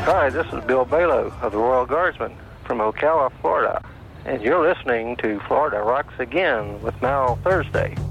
Hi, this is Bill Balo of the Royal Guardsmen from Ocala, Florida, and you're listening to Florida Rocks Again with Mal Thursday.